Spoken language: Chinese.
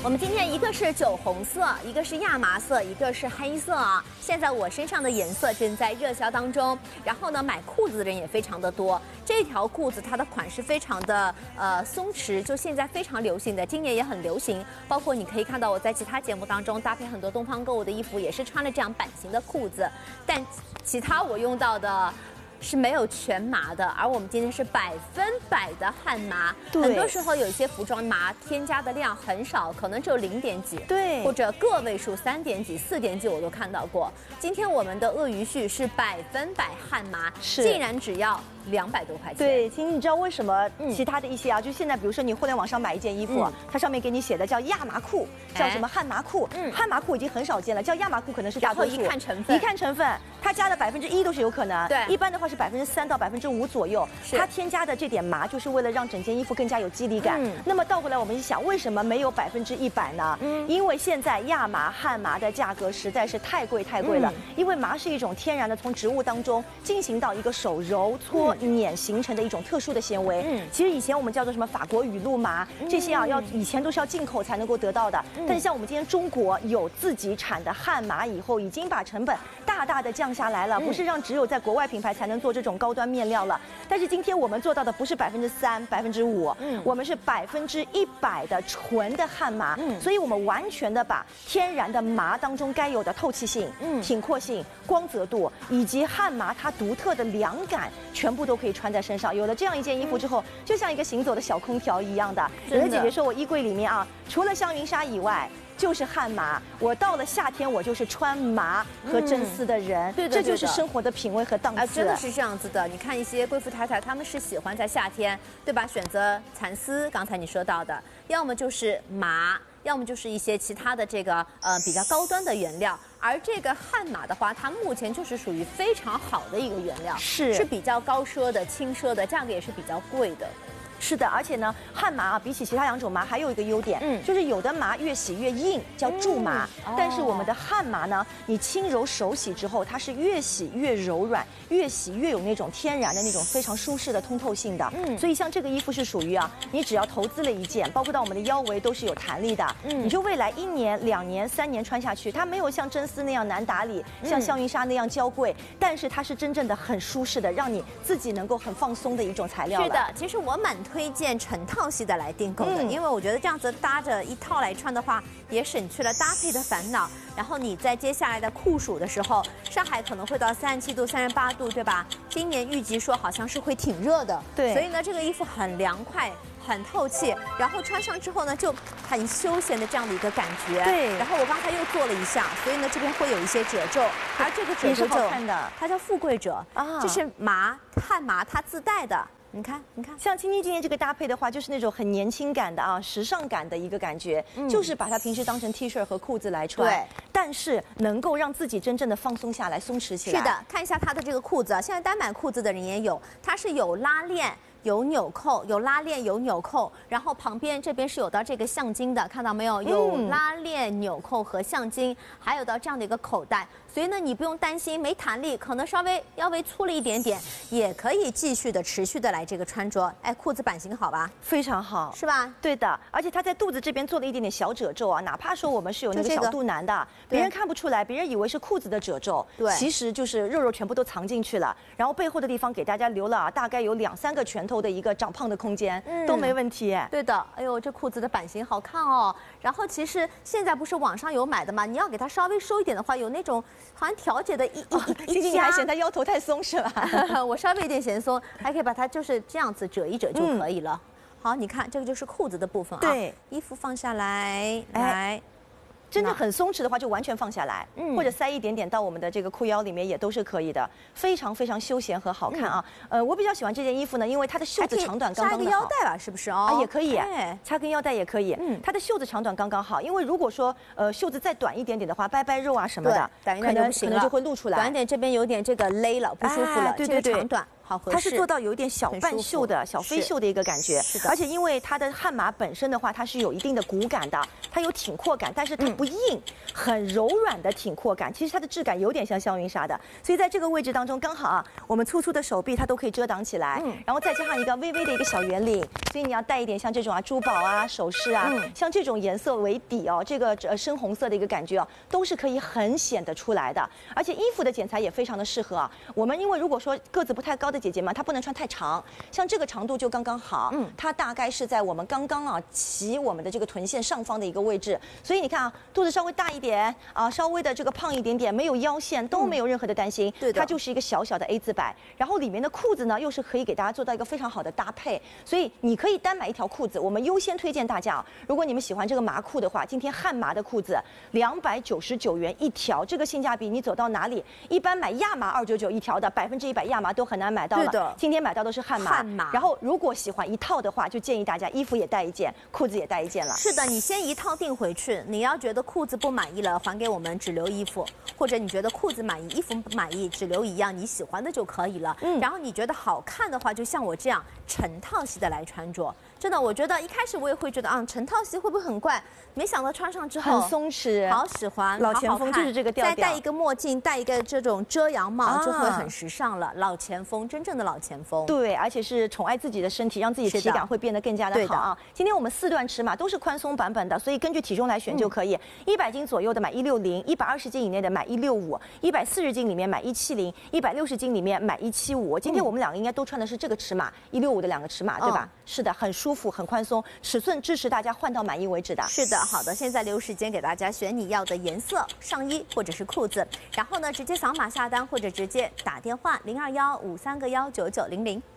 我们今天一个是酒红色，一个是亚麻色，一个是黑色啊。现在我身上的颜色正在热销当中，然后呢，买裤子的人也非常的多。这条裤子它的款式非常的松弛，就现在非常流行的，今年也很流行。包括你可以看到我在其他节目当中搭配很多东方购物的衣服，也是穿了这样版型的裤子，但其他我用到的。是没有全麻的，而我们今天是100%的汉麻。很多时候有一些服装麻添加的量很少，可能只有0点几， 对， 或者个位数3点几、4点几我都看到过。今天我们的鳄鱼絮是100%汉麻，竟然只要200多块钱。 对，其实你知道为什么其他的一些啊，就现在比如说你互联网上买一件衣服，它上面给你写的叫亚麻裤，叫什么汉麻裤，汉麻裤已经很少见了，叫亚麻裤可能是大多数。 一看成分， 一看成分，它加了1%都是有可能。对，一般的话是3%到5%左右。它添加的这点麻就是为了让整件衣服更加有肌理感。那么倒过来我们一想，为什么没有100%呢？因为现在亚麻、汉麻的价格实在是太贵了。因为麻是一种天然的从植物当中进行到一个手揉搓碾形成的一种特殊的纤维。其实以前我们叫做什么法国雨露麻，这些啊以前都是要进口才能够得到的。但是像我们今天中国有自己产的汉麻以后，已经把成本大的降下来了，不是让只有在国外品牌才能做这种高端面料了。但是今天我们做到的不是3%、5%，我们是100%的纯的汉麻。所以我们完全的把天然的麻当中该有的透气性、挺阔性、光泽度，以及汉麻它独特的凉感，全部都可以穿在身上。有了这样一件衣服之后，就像一个行走的小空调一样的。有的姐姐说我衣柜里面啊，除了香云纱以外，就是汉麻。我到了夏天，我就是穿麻和真丝的人。对的，这就是生活的品味和档次。 真的是这样子的。你看一些贵妇太太，她们是喜欢在夏天，对吧？选择蚕丝，刚才你说到的，要么就是麻，要么就是一些其他的这个比较高端的原料。而这个汉麻的话，它目前就是属于非常好的一个原料，是比较高奢的、轻奢的，价格也是比较贵的。 是的，而且呢，汉麻啊，比起其他2种麻还有一个优点，就是有的麻越洗越硬，叫苎麻，但是我们的汉麻呢，你轻柔手洗之后，它是越洗越柔软，越洗越有那种天然的那种非常舒适的通透性的。所以像这个衣服是属于啊，你只要投资了一件，包括到我们的腰围都是有弹力的，你就未来1年、2年、3年穿下去，它没有像真丝那样难打理，像香云纱那样娇贵，但是它是真正的很舒适的，让你自己能够很放松的一种材料了。 是的，其实我蛮推荐成套系的来订购的，因为我觉得这样子搭着一套来穿的话，也省去了搭配的烦恼。然后你在接下来的酷暑的时候，上海可能会到37度、38度，对吧？今年预计说好像是会挺热的，对，所以呢，这个衣服很凉快。很透气，然后穿上之后呢，就很休闲的这样的一个感觉。对，然后我刚才又做了一下，所以呢，这边会有一些褶皱，而这个褶皱好看的， 它叫富贵褶啊，这是汉麻它自带的。你看， 像青青今天这个搭配的话，就是那种很年轻感的啊，时尚感的一个感觉，就是把它平时当成 T 恤和裤子来穿，对，但是能够让自己真正的放松下来、松弛起来。 是的，看一下它的这个裤子，现在单买裤子的人也有，它是有拉链。有纽扣，有拉链，有纽扣，然后旁边这边是有到这个橡筋的，看到没有？有拉链、纽扣和橡筋，还有到这样的一个口袋，所以呢，你不用担心没弹力，可能稍微腰围粗了一点点，也可以继续的、持续的来这个穿着。哎，裤子版型好吧？ 非常好， 是吧？ 对的，而且它在肚子这边做了一点点小褶皱啊，哪怕说我们是有那个小肚腩的，别人看不出来，别人以为是裤子的褶皱，对，其实就是肉全部都藏进去了，然后背后的地方给大家留了大概有2、3个拳头的一个长胖的空间，都没问题。 对的，哎呦，这裤子的版型好看哦。然后其实现在不是网上有买的吗？你要给它稍微收一点的话，有那种好像调节的一你还嫌它腰头太松是吧？ 我稍微有点嫌松，还可以把它就是这样子折一折就可以了。好，你看这个就是裤子的部分啊。对，衣服放下来，来。 真正很松弛的话，就完全放下来，或者塞一点点到我们的这个裤腰里面也都是可以的，非常休闲和好看啊。我比较喜欢这件衣服呢，因为它的袖子长短刚刚好。 插一个腰带吧，是不是哦？ 也可以，插根腰带也可以。它的袖子长短刚刚好，因为如果说袖子再短一点点的话，掰掰肉啊什么的，可能就会露出来。 短一点这边有点这个勒了，不舒服了。对，长短。 好合适。 它是做到有一点小半袖的小飞袖的一个感觉， 是的。 而且因为它的汗麻本身的话，它是有一定的骨感的，它有挺阔感，但是它不硬，很柔软的挺阔感。其实它的质感有点像香云纱的，所以在这个位置当中刚好啊，我们粗粗的手臂它都可以遮挡起来，然后再加上一个微微的一个小圆领，所以你要带一点像这种啊珠宝啊首饰啊，像这种颜色为底哦，这个深红色的一个感觉哦，都是可以很显得出来的。而且衣服的剪裁也非常的适合啊。我们因为如果说个子不太高的姐姐们，她不能穿太长，像这个长度就刚刚好，它大概是在我们刚刚啊齐我们的这个臀线上方的一个位置。所以你看啊，肚子稍微大一点啊，稍微的这个胖一点点，没有腰线都没有任何的担心，它就是一个小小的 A 字摆。然后里面的裤子呢，又是可以给大家做到一个非常好的搭配，所以你可以单买一条裤子。我们优先推荐大家啊，如果你们喜欢这个麻裤的话，今天汉麻的裤子299元一条，这个性价比你走到哪里？一般买亚麻299一条的100%亚麻都很难买到了，今天买到的是汉麻。然后如果喜欢一套的话，就建议大家衣服也带一件，裤子也带一件了。 是的，你先一套订回去，你要觉得裤子不满意了，还给我们只留衣服，或者你觉得裤子满意，衣服不满意，只留一样你喜欢的就可以了。然后你觉得好看的话，就像我这样成套系的来穿着。真的，我觉得一开始我也会觉得啊，成套系会不会很怪？没想到穿上之后很松弛， 好喜欢， 老前锋就是这个调调。 再戴一个墨镜，戴一个这种遮阳帽，就会很时尚了。老前锋，真正的老前锋。 对，而且是宠爱自己的身体，让自己体感会变得更加的好啊。今天我们4段尺码都是宽松版本的，所以根据体重来选就可以。100斤左右的买160，120斤以内的买165，140斤里面买170，160斤里面买175。今天我们两个应该都穿的是这个尺码，165的2个尺码，对吧？是的，很舒服，很宽松，尺寸支持大家换到满意为止的。 是的，好的，现在留时间给大家选你要的颜色上衣或者是裤子，然后呢直接扫码下单或者直接打电话0215319900。